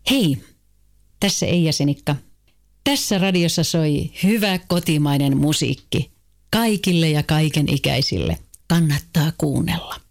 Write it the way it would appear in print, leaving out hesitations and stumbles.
Hei, tässä Eija Senikka. Tässä radiossa soi hyvä kotimainen musiikki. Kaikille ja kaiken ikäisille kannattaa kuunnella.